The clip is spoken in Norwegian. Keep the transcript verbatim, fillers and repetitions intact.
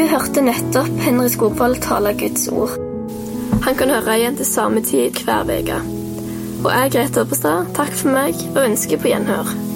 hørte nettopp Henry Skogvold tale Guds ord. Han kan høre igjen til samme tid hver veke. Og jeg, Grete Oppestad, takk for meg og ønsker på gjenhør.